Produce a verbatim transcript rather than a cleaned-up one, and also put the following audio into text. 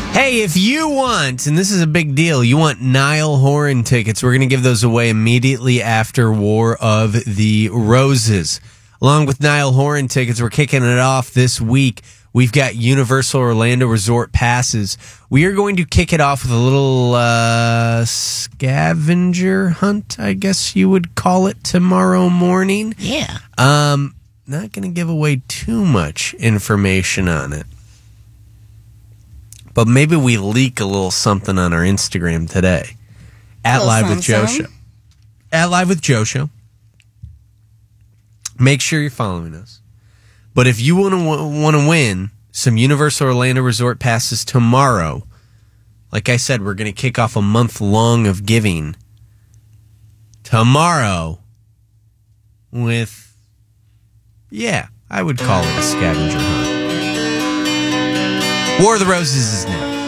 Hey, if you want, and this is a big deal, you want Niall Horan tickets, we're going to give those away immediately after War of the Roses. Along with Niall Horan tickets, we're kicking it off this week. We've got Universal Orlando Resort passes. We are going to kick it off with a little uh, scavenger hunt, I guess you would call it, tomorrow morning. Yeah. Um, not going to give away too much information on it. But maybe we leak a little something on our Instagram today. At Live with Joe Show. At Live with Joe Show. Make sure you're following us. But if you want to want to win some Universal Orlando Resort passes tomorrow, like I said, we're going to kick off a month long of giving tomorrow with, yeah, I would call it a scavenger hunt. War of the Roses is next.